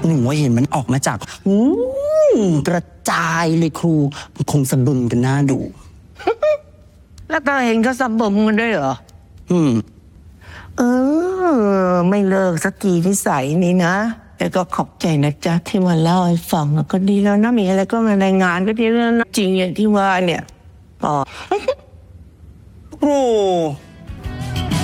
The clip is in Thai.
หนูว่าเห็นมันออกมาจากกระจายเลยครูคงสะบึมกันหน้าดูแล้วก็เห็นเขาสะบมกันด้วยเหรอ ไม่เลิกสักทีนิสัยนี้นะแต่ก็ขอบใจนะจ๊ะที่มาเล่าให้ฟังก็ดีแล้วนะมีอะไรก็มารายงานก็ดีแล้วนะจริงอย่างที่ว่าเนี่ยครู